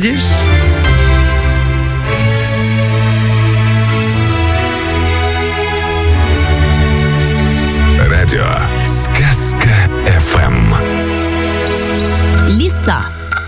увидишь. Радио «Сказка ФМ». Лиса.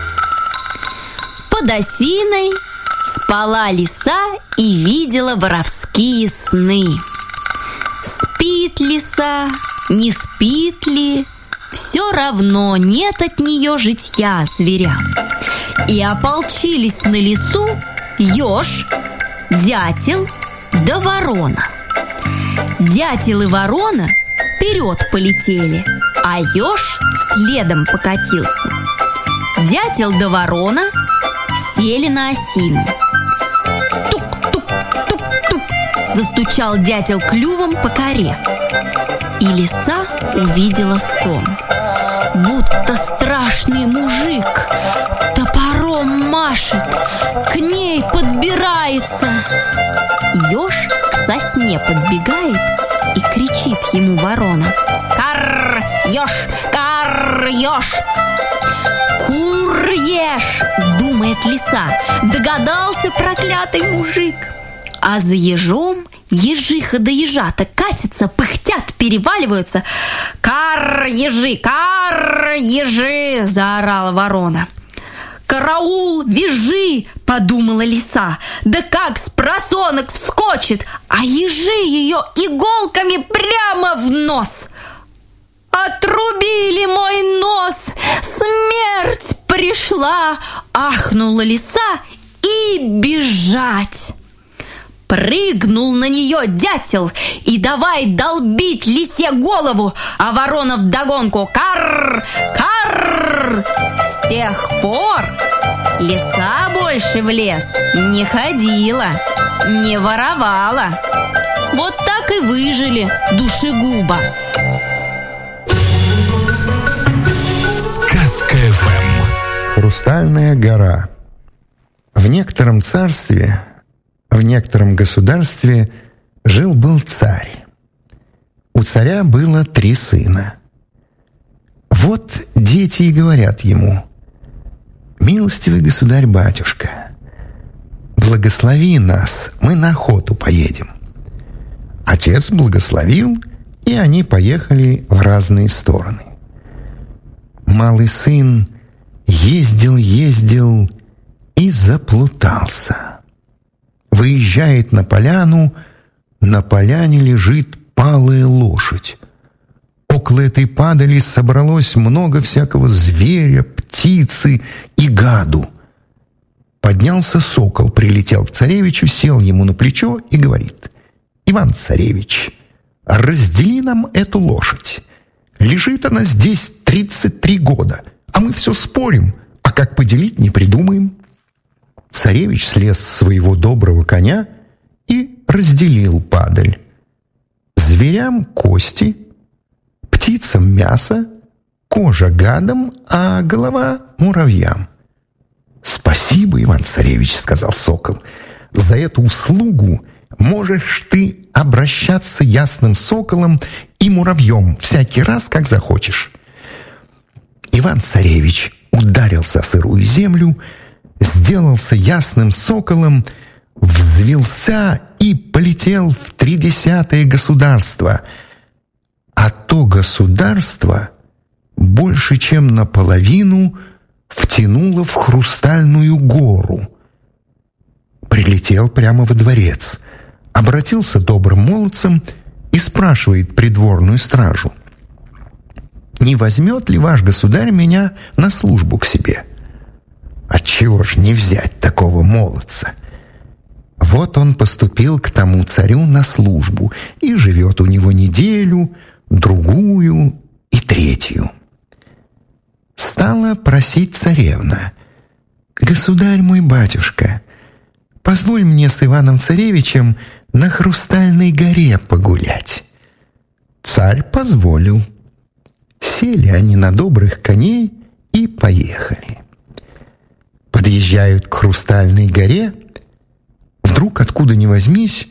Под осиной спала лиса и видела воровские сны. Спит лиса, не спит ли, все равно нет от нее житья зверям. И ополчились на лису еж, дятел да ворона. Дятел и ворона вперед полетели, а еж следом покатился. Дятел да ворона сели на осину. Тук-тук-тук-тук застучал дятел клювом по коре. И лиса увидела сон, будто страшный мужик топором машет, к ней подбирается. Еж к сосне подбегает и кричит ему ворона: «Карр, еж! Карр, еж!» «Кур ешь!» — думает лиса. Догадался проклятый мужик. А за ежом ежиха да ежата катятся, пыхтят, переваливаются. «Карр, ежи! Карр, ежи!» — заорала ворона. «Караул, вяжи!» — подумала лиса. Да как с просонок вскочит, а ежи ее иголками прямо в нос. «Отрубили мой нос! Смерть пришла!» — ахнула лиса и бежать. Прыгнул на нее дятел и давай долбить лисе голову, а ворона вдогонку: «Карр! Карр!» С тех пор лиса больше в лес не ходила, не воровала. Вот так и выжили душегуба. Сказка ФМ. Хрустальная гора. В некотором царстве, в некотором государстве жил-был царь. У царя было 3 сына. Вот дети и говорят ему: «Милостивый государь-батюшка, благослови нас, мы на охоту поедем». Отец благословил, и они поехали в разные стороны. Малый сын ездил и заплутался. Выезжает на поляну, на поляне лежит палая лошадь. Около этой падали собралось много всякого зверя, птицы и гаду. Поднялся сокол, прилетел к царевичу, сел ему на плечо и говорит: «Иван-царевич, раздели нам эту лошадь. Лежит она здесь 33 года, а мы все спорим, а как поделить не придумаем». Царевич слез с своего доброго коня и разделил падаль. Зверям кости, птицам мясо, кожа гадам, а голова муравьям. «Спасибо, Иван-царевич, — сказал сокол, — за эту услугу можешь ты обращаться ясным соколом и муравьем всякий раз, как захочешь». Иван-царевич ударился о сырую землю, сделался ясным соколом, взвился и полетел в 30-е государство. А то государство больше чем наполовину втянуло в хрустальную гору. Прилетел прямо во дворец, обратился добрым молодцем и спрашивает придворную стражу: «Не возьмет ли ваш государь меня на службу к себе?» Отчего ж не взять такого молодца? Вот он поступил к тому царю на службу и живет у него неделю, другую и 3. Стала просить царевна: «Государь мой батюшка, позволь мне с Иваном-царевичем на Хрустальной горе погулять». Царь позволил. Сели они на добрых коней и поехали. Подъезжают к Хрустальной горе. Вдруг, откуда ни возьмись,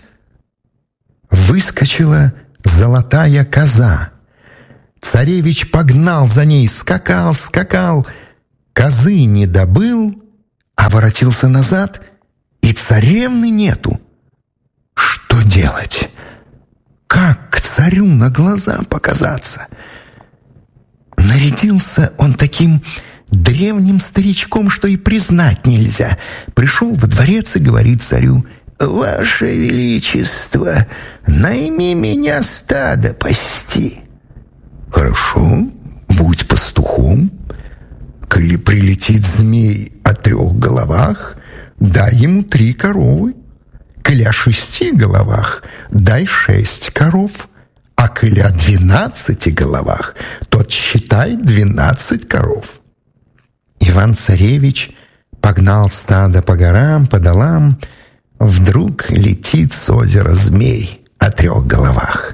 выскочила золотая коза. Царевич погнал за ней, скакал. Козы не добыл, а воротился назад, и царевны нету. Что делать? Как к царю на глаза показаться? Нарядился он таким древним старичком, что и признать нельзя. Пришел во дворец и говорит царю: «Ваше Величество, найми меня стадо пасти». «Хорошо, будь пастухом. Коли прилетит змей о 3 головах, дай ему 3 коровы. Коли о 6 головах, дай 6 коров. А коли о 12 головах, то считай 12 коров». Иван-царевич погнал стадо по горам, по долам. Вдруг летит с озера змей о 3 головах.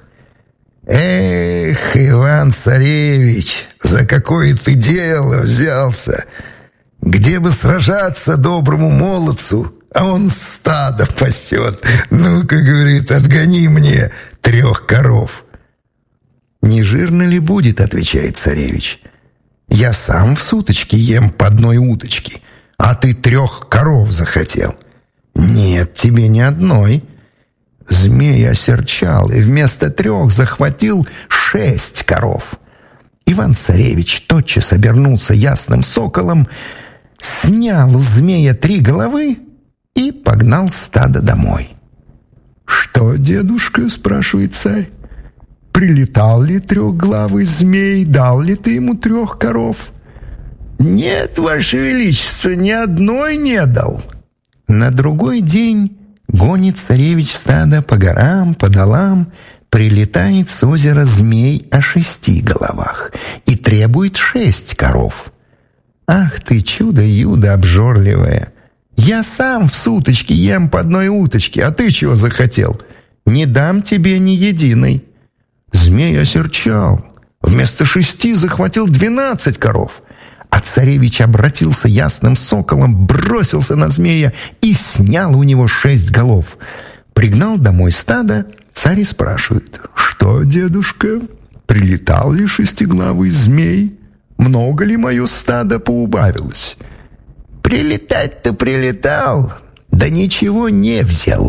«Эх, Иван-царевич, за какое ты дело взялся? Где бы сражаться доброму молодцу, а он стадо пасет. Ну-ка, говорит, отгони мне 3 коров». «Не жирно ли будет?» — отвечает царевич. «Я сам в суточке ем по 1 уточке, а ты 3 коров захотел». «Нет, тебе ни одной». Змей осерчал и вместо 3 захватил 6 коров. Иван-царевич тотчас обернулся ясным соколом, снял у змея 3 головы и погнал стадо домой. «Что, дедушка?» — спрашивает царь. «Прилетал ли 3-главый змей, дал ли ты ему 3 коров?» «Нет, Ваше Величество, ни одной не дал». На другой день гонит царевич стадо по горам, по долам, прилетает с озера змей о 6 головах и требует 6 коров. «Ах ты, чудо-юдо обжорливое! Я сам в суточке ем по 1 уточке, а ты чего захотел? Не дам тебе ни единой». Змей осерчал, вместо 6 захватил 12 коров. А царевич обратился ясным соколом, бросился на змея и снял у него 6 голов. Пригнал домой стадо, царь и спрашивает: «Что, дедушка, прилетал ли 6-главый змей? Много ли мое стадо поубавилось?» «Прилетать-то прилетал, да ничего не взял».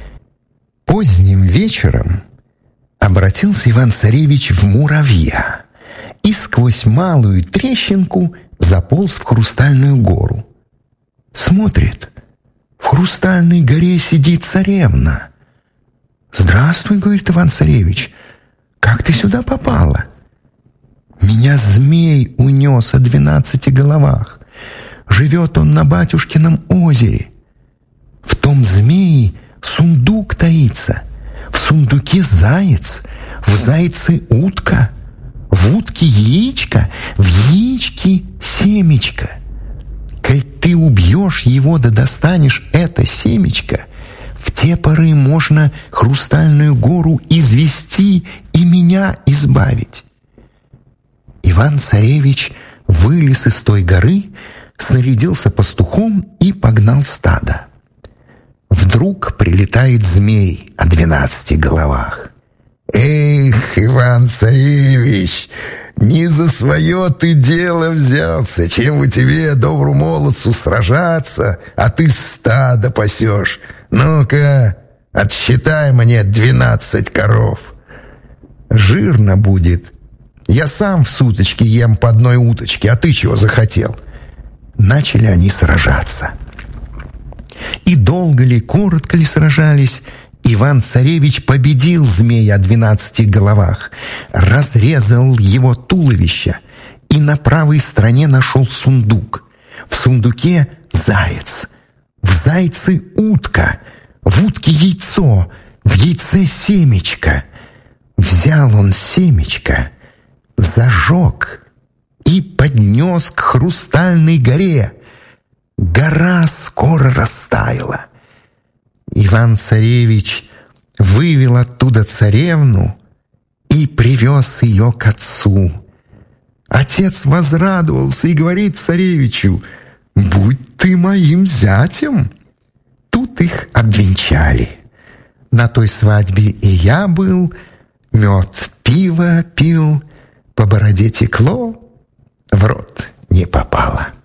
Поздним вечером обратился Иван-царевич в муравья и сквозь малую трещинку заполз в Хрустальную гору. Смотрит, в Хрустальной горе сидит царевна. «Здравствуй, — говорит Иван-царевич, — как ты сюда попала?» «Меня змей унес о 12 головах. Живет он на батюшкином озере. В том змее сундук таится, в сундуке заяц, в зайце утка, в утке яичко, в яичке семечко. Коль ты убьешь его да достанешь это семечко, в те поры можно Хрустальную гору извести и меня избавить». Иван-царевич вылез из той горы, снарядился пастухом и погнал стадо. Вдруг прилетает змей о 12 головах. «Эх, Иван-царевич, не за свое ты дело взялся, чем бы тебе, добру молодцу, сражаться, а ты стадо пасешь. Ну-ка, отсчитай мне 12 коров». «Жирно будет. Я сам в суточке ем по 1 уточке, а ты чего захотел?» Начали они сражаться. И долго ли, коротко ли сражались, Иван-царевич победил змея о 12 головах, разрезал его туловище и на правой стороне нашел сундук. В сундуке заяц, в зайце утка, в утке яйцо, в яйце семечко. Взял он семечко, зажег и поднес к Хрустальной горе. Гора скоро растаяла. Иван-царевич вывел оттуда царевну и привез ее к отцу. Отец возрадовался и говорит царевичу: «Будь ты моим зятем». Тут их обвенчали. На той свадьбе и я был, мед, пиво пил, по бороде текло, в рот не попало.